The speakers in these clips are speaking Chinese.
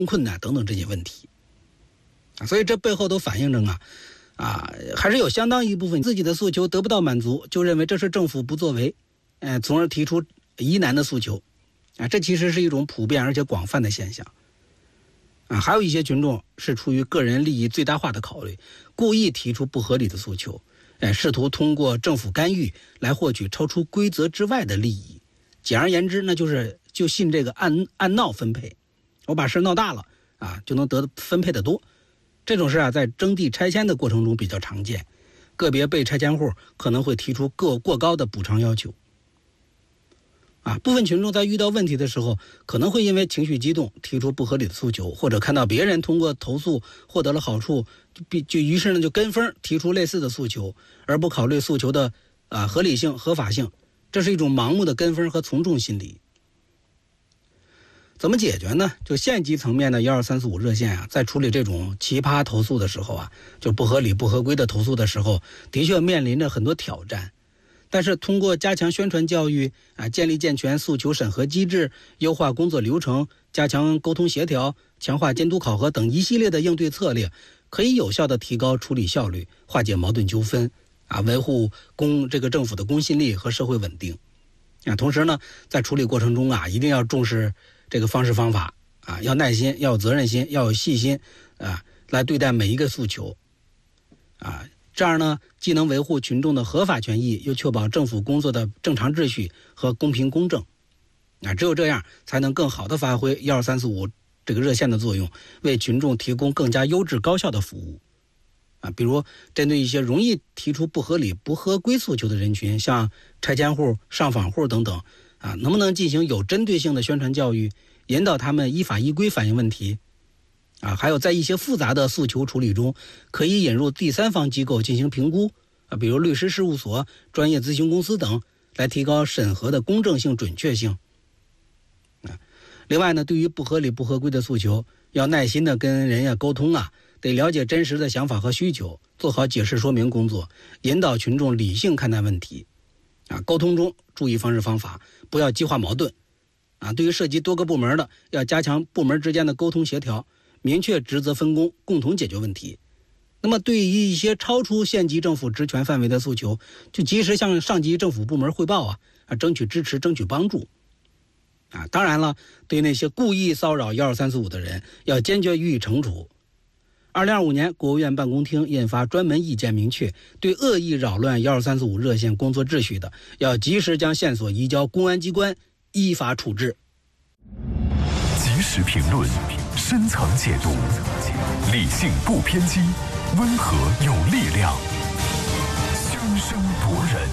困难等等这些问题。所以这背后都反映着还是有相当一部分自己的诉求得不到满足，就认为这是政府不作为，从而提出疑难的诉求。这其实是一种普遍而且广泛的现象。还有一些群众是出于个人利益最大化的考虑，故意提出不合理的诉求，试图通过政府干预来获取超出规则之外的利益。简而言之，那就信这个按闹分配，我把事闹大了就能得分配的多。这种事在征地拆迁的过程中比较常见，个别被拆迁户可能会提出过高的补偿要求。部分群众在遇到问题的时候，可能会因为情绪激动提出不合理的诉求，或者看到别人通过投诉获得了好处，于是就跟风提出类似的诉求，而不考虑诉求的合理性、合法性。这是一种盲目的跟风和从众心理。怎么解决呢？就县级层面的12345热线在处理这种奇葩投诉的时候就不合理不合规的投诉的时候，的确面临着很多挑战。但是通过加强宣传教育建立健全诉求审核机制，优化工作流程，加强沟通协调，强化监督考核等一系列的应对策略，可以有效地提高处理效率，化解矛盾纠纷维护这个政府的公信力和社会稳定。同时呢，在处理过程中一定要重视这个方式方法要耐心，要有责任心，要有细心来对待每一个诉求这样呢，既能维护群众的合法权益，又确保政府工作的正常秩序和公平公正只有这样才能更好地发挥12345这个热线的作用，为群众提供更加优质高效的服务比如针对一些容易提出不合理不合规诉求的人群，像拆迁户、上访户等等能不能进行有针对性的宣传教育，引导他们依法依规反映问题还有在一些复杂的诉求处理中，可以引入第三方机构进行评估比如律师事务所、专业咨询公司等，来提高审核的公正性、准确性另外呢，对于不合理不合规的诉求，要耐心的跟人家沟通得了解真实的想法和需求，做好解释说明工作，引导群众理性看待问题沟通中注意方式方法，不要激化矛盾对于涉及多个部门的，要加强部门之间的沟通协调，明确职责分工，共同解决问题。那么对于一些超出县级政府职权范围的诉求，就及时向上级政府部门汇报争取支持，争取帮助当然了，对于那些故意骚扰12345的人，要坚决予以惩处。2025年，国务院办公厅印发专门意见，明确对恶意扰乱12345热线工作秩序的，要及时将线索移交公安机关依法处置。 及时评论，深层解读，理性不偏激，温和有力量，声声夺人。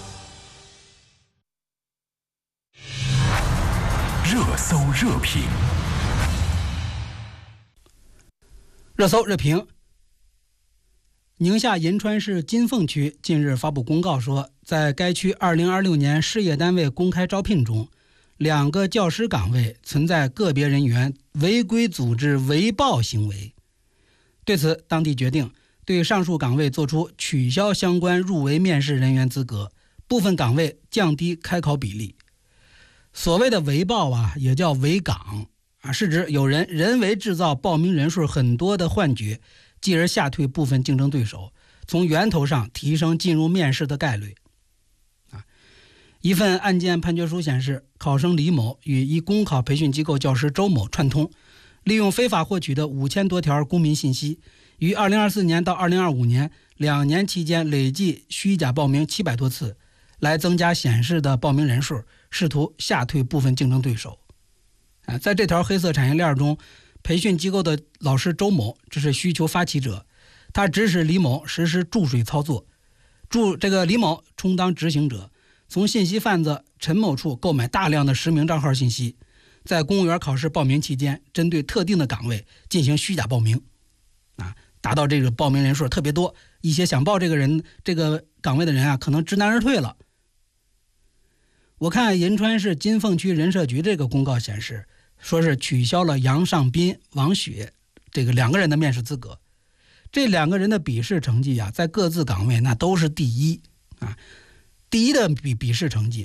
热搜热评。 热搜热评。宁夏银川市金凤区近日发布公告说，在该区2026年事业单位公开招聘中，2个教师岗位存在个别人员违规组织围报行为。对此，当地决定对上述岗位作出取消相关入围面试人员资格，部分岗位降低开考比例。所谓的围报也叫围岗是指有人人为制造报名人数很多的幻觉，继而吓退部分竞争对手，从源头上提升进入面试的概率。一份案件判决书显示，考生李某与一公考培训机构教师周某串通，利用非法获取的5000多条公民信息，于2024年到2025年2年期间累计虚假报名700多次，来增加显示的报名人数，试图吓退部分竞争对手。在这条黑色产业链中，培训机构的老师周某这是需求发起者，他指使李某实施注水操作，这个李某充当执行者，从信息贩子陈某处购买大量的实名账号信息，在公务员考试报名期间，针对特定的岗位进行虚假报名达到这个报名人数特别多，一些想报这个岗位的人可能知难而退了。我看银川市金凤区人社局这个公告显示，说是取消了杨尚斌、王雪这个2个人的面试资格。这2个人的笔试成绩在各自岗位那都是第一的笔试成绩。